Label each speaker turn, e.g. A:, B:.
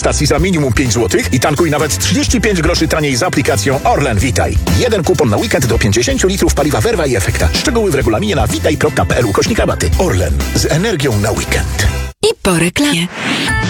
A: stacji za minimum 5 zł i tankuj nawet 35 groszy taniej z aplikacją Orlen Witaj. Jeden kupon na weekend do 50 litrów paliwa Verva i Efekta. Szczegóły w regulaminie na witaj.pl/rabaty. Orlen. Z energią na weekend.
B: I po reklamie.